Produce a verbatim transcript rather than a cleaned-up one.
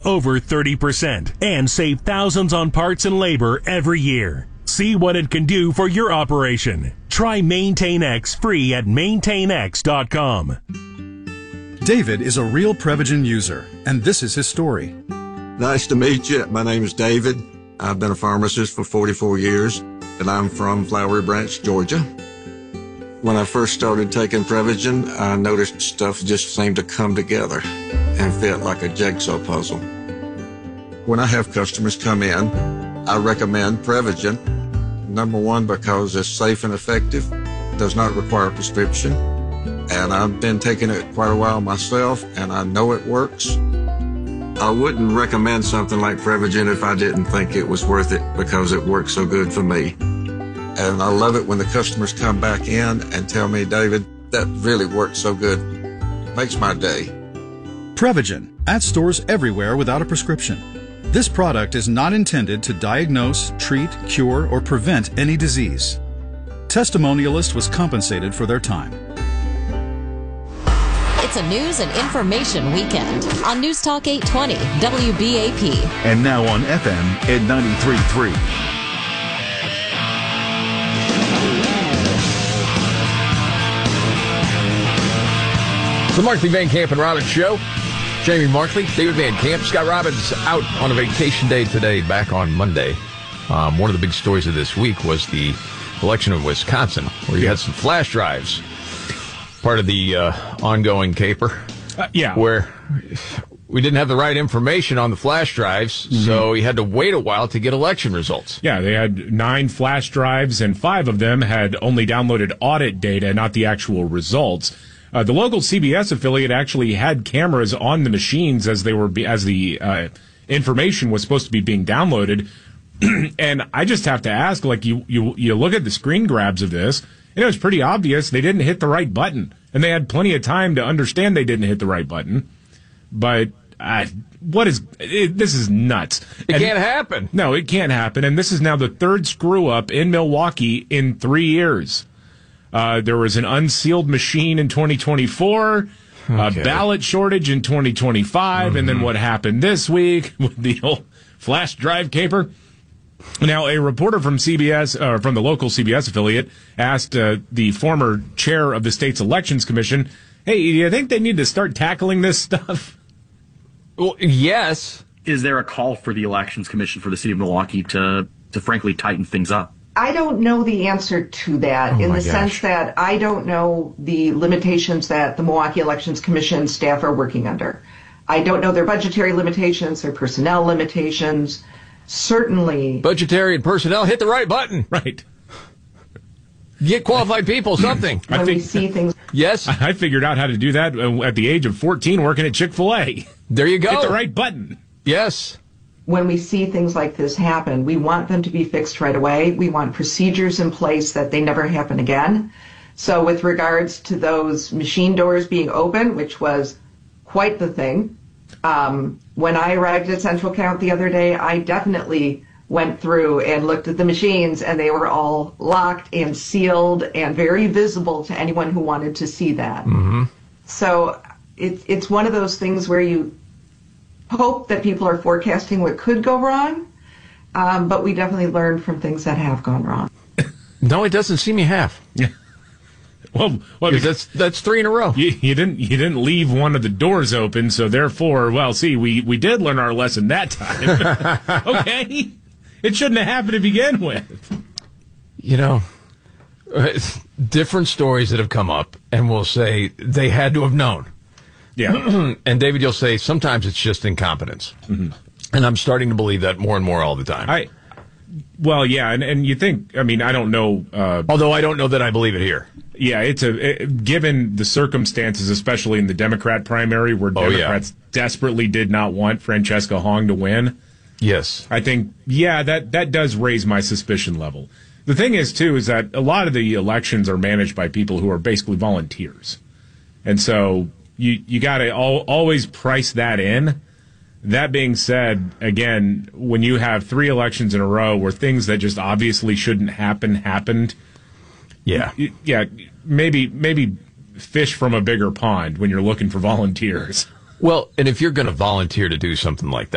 over thirty percent and save thousands on parts and labor every year. See what it can do for your operation. Try Maintain X free at maintain x dot com. David is a real Prevagen user, and this is his story. Nice to meet you. My name is David. I've been a pharmacist for forty-four years, and I'm from Flowery Branch, Georgia. When I first started taking Prevagen, I noticed stuff just seemed to come together and fit like a jigsaw puzzle. When I have customers come in, I recommend Prevagen. Number one, because it's safe and effective, does not require a prescription, and I've been taking it quite a while myself, and I know it works. I wouldn't recommend something like Prevagen if I didn't think it was worth it because it works so good for me. And I love it when the customers come back in and tell me, David, that really worked so good. Makes my day. Prevagen, at stores everywhere without a prescription. This product is not intended to diagnose, treat, cure, or prevent any disease. Testimonialist was compensated for their time. It's a news and information weekend on News Talk eight twenty W B A P. And now on F M at ninety-three point three. The Markley, Van Camp, and Robbins Show. Jamie Markley, David Van Camp, Scott Robbins out on a vacation day today, back on Monday. Um, one of the big stories of this week was the election of Wisconsin, where you had some flash drives, part of the uh, ongoing caper. Uh, yeah. Where we didn't have the right information on the flash drives, mm-hmm. so you had to wait a while to get election results. Yeah, they had nine flash drives, and five of them had only downloaded audit data, not the actual results. Uh, the local C B S affiliate actually had cameras on the machines as they were be, as the uh, information was supposed to be being downloaded. And I just have to ask, like, you, you you look at the screen grabs of this, and it was pretty obvious they didn't hit the right button, and they had plenty of time to understand they didn't hit the right button. But uh, what is it, this is nuts? It and, can't happen. No, it can't happen. And this is now the third screw up in Milwaukee in three years. Uh, there was an unsealed machine in twenty twenty-four, okay. A ballot shortage in twenty twenty-five, mm-hmm. and then what happened this week with the old flash drive caper. Now, a reporter from C B S, uh, from the local C B S affiliate, asked uh, the former chair of the state's elections commission, hey, do you think they need to start tackling this stuff? Well, yes. Is there a call for the elections commission for the city of Milwaukee to, to frankly tighten things up? I don't know the answer to that oh in the gosh. sense that I don't know the limitations that the Milwaukee Elections Commission staff are working under. I don't know their budgetary limitations, their personnel limitations. Certainly. Budgetary and personnel, hit the right button. Right. Get qualified people, something. When I think, we see things. Yes. I figured out how to do that at the age of fourteen working at Chick-fil-A. There you go. Hit the right button. Yes. When we see things like this happen, we want them to be fixed right away. We want procedures in place that they never happen again. So with regards to those machine doors being open, which was quite the thing, um, when I arrived at Central Count the other day, I definitely went through and looked at the machines, and they were all locked and sealed and very visible to anyone who wanted to see that. Mm-hmm. So it, it's one of those things where you hope that people are forecasting what could go wrong, um, but we definitely learned from things that have gone wrong. No, it doesn't seem you have. Yeah. Well, well that's that's three in a row. You, you didn't you didn't leave one of the doors open, so therefore, well, see, we, we did learn our lesson that time. Okay, it shouldn't have happened to begin with. You know, different stories that have come up, and we'll say they had to have known. Yeah. And David, you'll say sometimes it's just incompetence. Mm-hmm. And I'm starting to believe that more and more all the time. I, well, yeah, and, and you think, I mean, I don't know. Uh, Although I don't know that I believe it here. Yeah, it's a, it, given the circumstances, especially in the Democrat primary, where oh, Democrats yeah. desperately did not want Francesca Hong to win. Yes. I think, yeah, that, that does raise my suspicion level. The thing is, too, is that a lot of the elections are managed by people who are basically volunteers. And so you you got to al- always price that in. That being said, again, when you have three elections in a row where things that just obviously shouldn't happen happened, yeah, yeah, maybe maybe fish from a bigger pond when you're looking for volunteers. Well, and if you're going to volunteer to do something like that,